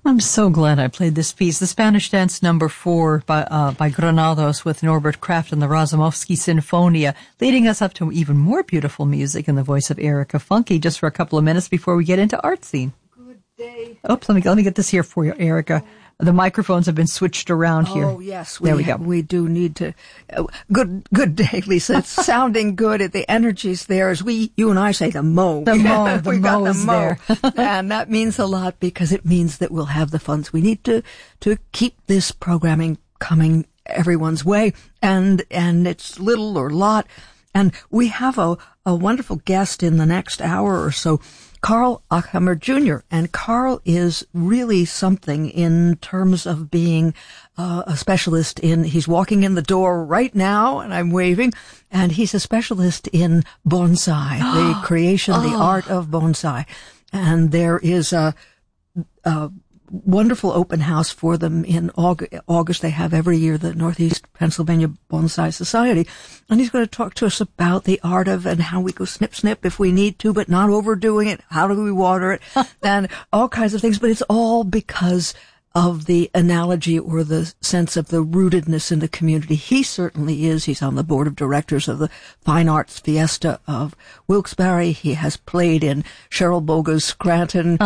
I'm so glad I played this piece. The Spanish Dance No. 4 by Granados with Norbert Kraft and the Razumovsky Sinfonia, leading us up to even more beautiful music in the voice of Erica Funke, just for a couple of minutes before we get into Art Scene. Good day. Oops, let me get this here for you, Erica. The microphones have been switched around here. Oh, yes. There we go. We do need to. Good day, Lisa. It's sounding good. The energy's there. As you and I say, the mo. The mo is there. And that means a lot because it means that we'll have the funds we need to keep this programming coming everyone's way. And it's little or lot. And we have a wonderful guest in the next hour or so, Carl Achammer Jr. And Carl is really something in terms of being a specialist he's walking in the door right now, and I'm waving, and he's a specialist in bonsai, the creation, the art of bonsai. And there is a wonderful open house for them in August. They have every year the Northeast Pennsylvania Bonsai Society. And he's going to talk to us about the art of and how we go snip, snip if we need to, but not overdoing it. How do we water it? And all kinds of things. But it's all because of the analogy or the sense of the rootedness in the community. He certainly is. He's on the board of directors of the Fine Arts Fiesta of Wilkes-Barre. He has played in Cheryl Boga's Scranton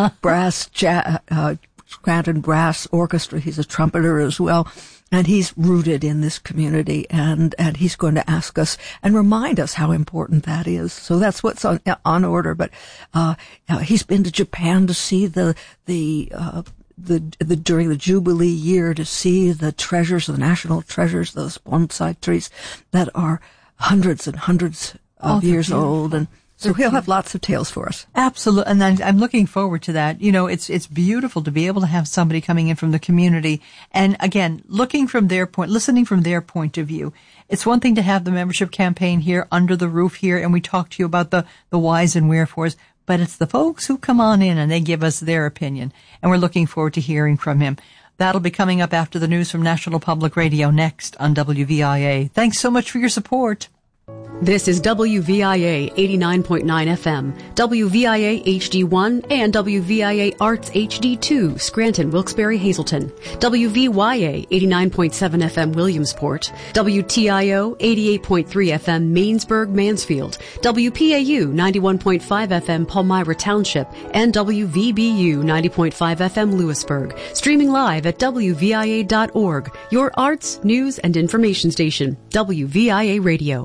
Scranton Brass Orchestra. He's a trumpeter as well. And he's rooted in this community, and he's going to ask us and remind us how important that is. So that's what's on order. But he's been to Japan to see the during the Jubilee year, to see the treasures, the national treasures, those bonsai trees that are hundreds and hundreds of years old. And so he'll have lots of tales for us. Absolutely. And I'm looking forward to that. You know, it's beautiful to be able to have somebody coming in from the community. And again, listening from their point of view. It's one thing to have the membership campaign here under the roof here, and we talk to you about the whys and wherefores, but it's the folks who come on in and they give us their opinion. And we're looking forward to hearing from him. That'll be coming up after the news from National Public Radio next on WVIA. Thanks so much for your support. This is WVIA 89.9 FM, WVIA HD1, and WVIA Arts HD2, Scranton, Wilkes-Barre, Hazleton, WVYA 89.7 FM, Williamsport, WTIO 88.3 FM, Mainsburg, Mansfield, WPAU 91.5 FM, Palmyra Township, and WVBU 90.5 FM, Lewisburg. Streaming live at WVIA.org, your arts, news, and information station, WVIA Radio.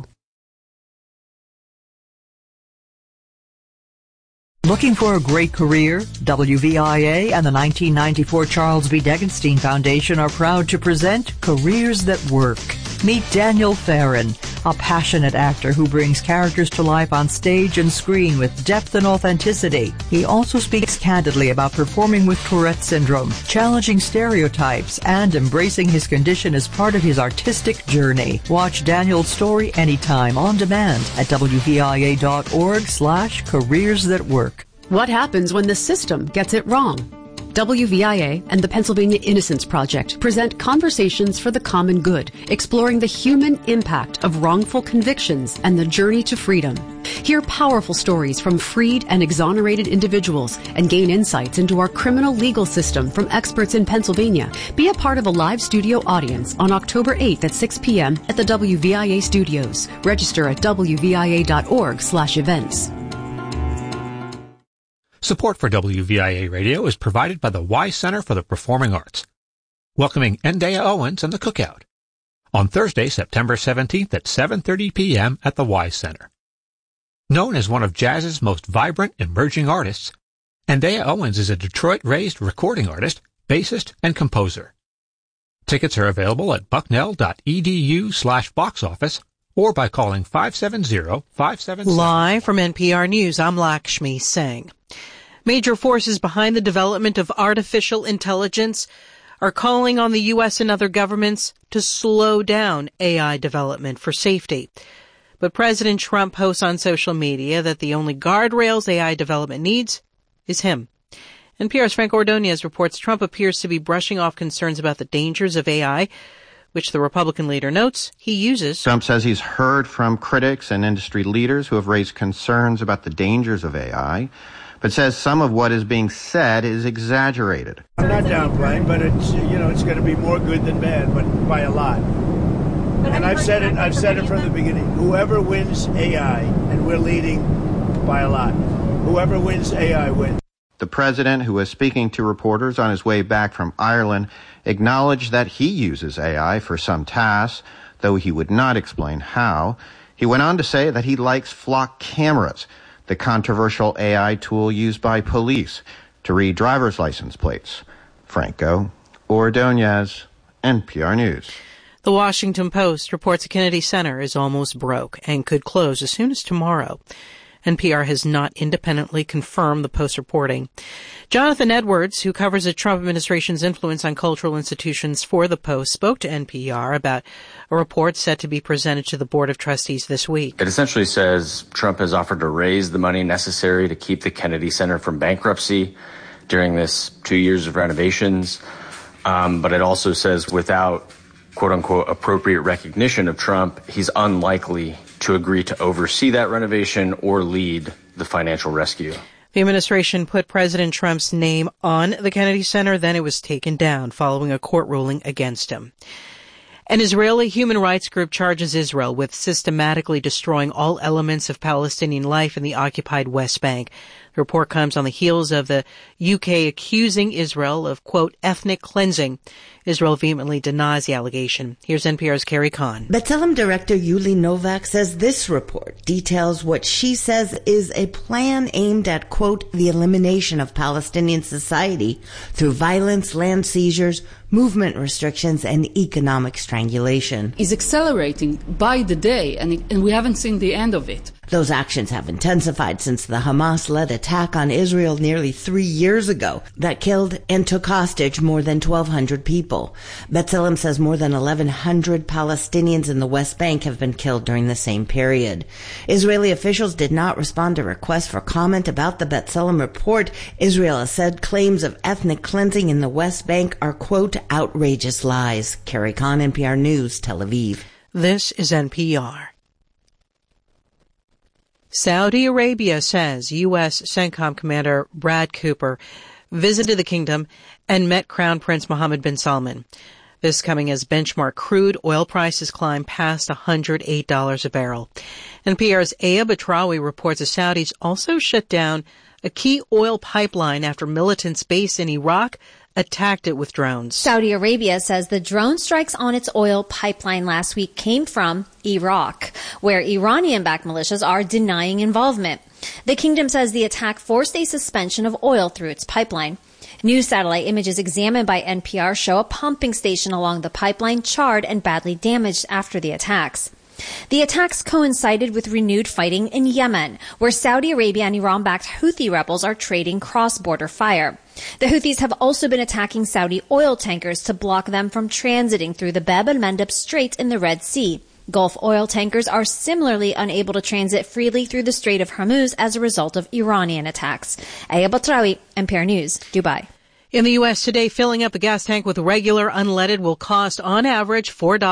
Looking for a great career? WVIA and the 1994 Charles B. Degenstein Foundation are proud to present Careers That Work. Meet Daniel Farron, a passionate actor who brings characters to life on stage and screen with depth and authenticity. He also speaks candidly about performing with Tourette syndrome, challenging stereotypes, and embracing his condition as part of his artistic journey. Watch Daniel's story anytime on demand at WVIA.org/Careers That Work. What happens when the system gets it wrong? WVIA and the Pennsylvania Innocence Project present Conversations for the Common Good, exploring the human impact of wrongful convictions and the journey to freedom. Hear powerful stories from freed and exonerated individuals and gain insights into our criminal legal system from experts in Pennsylvania. Be a part of a live studio audience on October 8th at 6 p.m. at the WVIA studios. Register at WVIA.org/events. Support for WVIA Radio is provided by the Y Center for the Performing Arts, welcoming Ndaya Owens and the Cookout on Thursday, September 17th at 7:30 p.m. at the Y Center. Known as one of jazz's most vibrant emerging artists, Ndaya Owens is a Detroit-raised recording artist, bassist, and composer. Tickets are available at bucknell.edu/box office or by calling 570-577. Live from NPR News, I'm Lakshmi Singh. Major forces behind the development of artificial intelligence are calling on the U.S. and other governments to slow down AI development for safety. But President Trump posts on social media that the only guardrails AI development needs is him. NPR's Frank Ordonez reports Trump appears to be brushing off concerns about the dangers of AI, which the Republican leader notes he uses. Trump says he's heard from critics and industry leaders who have raised concerns about the dangers of AI, but says some of what is being said is exaggerated. I'm not downplaying, but it's going to be more good than bad, but by a lot. And I've said it from the beginning. Whoever wins AI, and we're leading by a lot, whoever wins AI wins. The president, who was speaking to reporters on his way back from Ireland, acknowledged that he uses AI for some tasks, though he would not explain how. He went on to say that he likes flock cameras, the controversial AI tool used by police to read driver's license plates. Franco Ordonez, NPR News. The Washington Post reports the Kennedy Center is almost broke and could close as soon as tomorrow. NPR has not independently confirmed the Post reporting. Jonathan Edwards, who covers the Trump administration's influence on cultural institutions for the Post, spoke to NPR about a report set to be presented to the Board of Trustees this week. It essentially says Trump has offered to raise the money necessary to keep the Kennedy Center from bankruptcy during this 2 years of renovations. But it also says without, quote unquote, appropriate recognition of Trump, he's unlikely to agree to oversee that renovation or lead the financial rescue. The administration put President Trump's name on the Kennedy Center, then it was taken down following a court ruling against him. An Israeli human rights group charges Israel with systematically destroying all elements of Palestinian life in the occupied West Bank. The report comes on the heels of the UK accusing Israel of, quote, ethnic cleansing. Israel vehemently denies the allegation. Here's NPR's Carrie Kahn. B'Tselem director Yuli Novak says this report details what she says is a plan aimed at, quote, the elimination of Palestinian society through violence, land seizures, movement restrictions, and economic strangulation. Is accelerating by the day, and we haven't seen the end of it. Those actions have intensified since the Hamas-led attack on Israel nearly 3 years ago that killed and took hostage more than 1,200 people. B'Tselem says more than 1,100 Palestinians in the West Bank have been killed during the same period. Israeli officials did not respond to requests for comment about the B'Tselem report. Israel has said claims of ethnic cleansing in the West Bank are, quote, outrageous lies. Carrie Kahn, NPR News, Tel Aviv. This is NPR. Saudi Arabia says U.S. CENTCOM Commander Brad Cooper visited the kingdom and met Crown Prince Mohammed bin Salman. This coming as benchmark crude oil prices climb past $108 a barrel. NPR's Aya Batrawi reports the Saudis also shut down a key oil pipeline after militants based in Iraq attacked it with drones. Saudi Arabia says the drone strikes on its oil pipeline last week came from Iraq, where Iranian-backed militias are denying involvement. The kingdom says the attack forced a suspension of oil through its pipeline. New satellite images examined by NPR show a pumping station along the pipeline charred and badly damaged after the attacks. The attacks coincided with renewed fighting in Yemen, where Saudi Arabia and Iran-backed Houthi rebels are trading cross-border fire. The Houthis have also been attacking Saudi oil tankers to block them from transiting through the Bab el-Mandeb Strait in the Red Sea. Gulf oil tankers are similarly unable to transit freely through the Strait of Hormuz as a result of Iranian attacks. Aya Batrawi, NPR News, Dubai. In the U.S. today, filling up a gas tank with regular unleaded will cost, on average,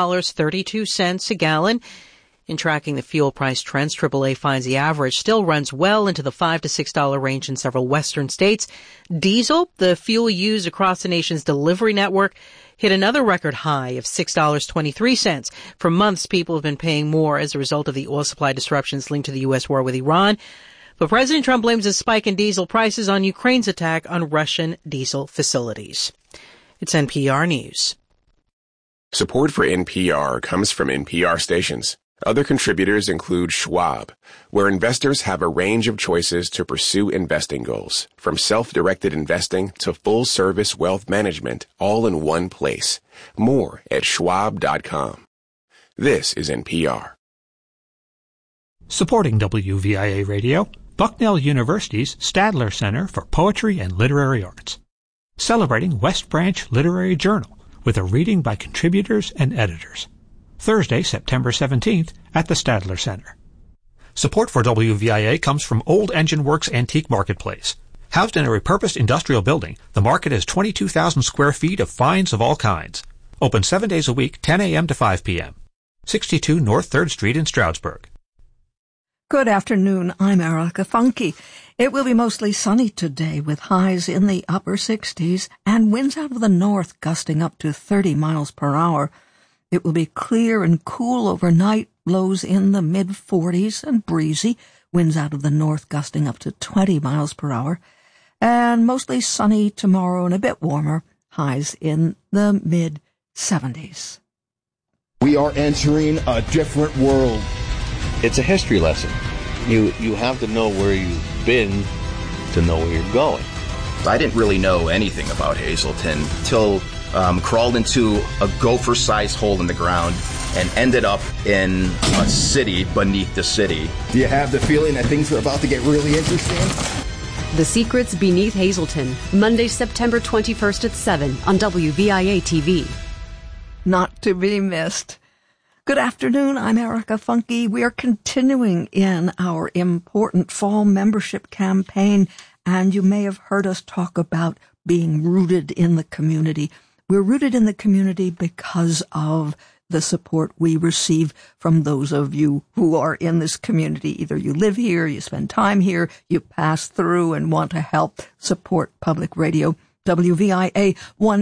$4.32 a gallon. In tracking the fuel price trends, AAA finds the average still runs well into the $5 to $6 range in several western states. Diesel, the fuel used across the nation's delivery network, hit another record high of $6.23. For months, people have been paying more as a result of the oil supply disruptions linked to the U.S. war with Iran. But President Trump blames a spike in diesel prices on Ukraine's attack on Russian diesel facilities. It's NPR News. Support for NPR comes from NPR stations. Other contributors include Schwab, where investors have a range of choices to pursue investing goals, from self-directed investing to full-service wealth management, all in one place. More at schwab.com. This is NPR. Supporting WVIA Radio, Bucknell University's Stadler Center for Poetry and Literary Arts. Celebrating West Branch Literary Journal with a reading by contributors and editors. Thursday, September 17th at the Stadler Center. Support for WVIA comes from Old Engine Works Antique Marketplace. Housed in a repurposed industrial building, the market has 22,000 square feet of finds of all kinds. Open 7 days a week, 10 a.m. to 5 p.m. 62 North 3rd Street in Stroudsburg. Good afternoon. I'm Erica Funke. It will be mostly sunny today with highs in the upper 60s and winds out of the north gusting up to 30 miles per hour. It will be clear and cool overnight, lows in the mid-40s and breezy, winds out of the north gusting up to 20 miles per hour, and mostly sunny tomorrow and a bit warmer, highs in the mid-70s. We are entering a different world. It's a history lesson. You have to know where you've been to know where you're going. I didn't really know anything about Hazleton till crawled into a gopher-sized hole in the ground and ended up in a city beneath the city. Do you have the feeling that things are about to get really interesting? The Secrets Beneath Hazleton, Monday, September 21st at 7 on WVIA TV. Not to be missed. Good afternoon, I'm Erica Funke. We are continuing in our important fall membership campaign, and you may have heard us talk about being rooted in the community. We're rooted in the community because of the support we receive from those of you who are in this community. Either you live here, you spend time here, you pass through and want to help support public radio. WVIA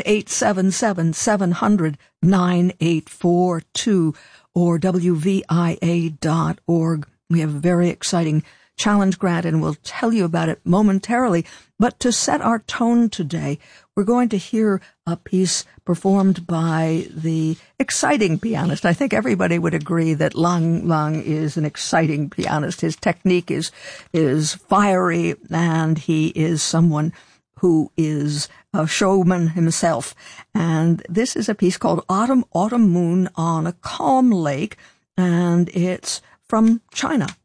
1-877-700-9842 or WVIA.org. We have a very exciting challenge grant, and we'll tell you about it momentarily. But to set our tone today, we're going to hear a piece performed by the exciting pianist. I think everybody would agree that Lang Lang is an exciting pianist. His technique is fiery, and he is someone who is a showman himself. And this is a piece called Autumn, Autumn Moon on a Calm Lake, and it's from China.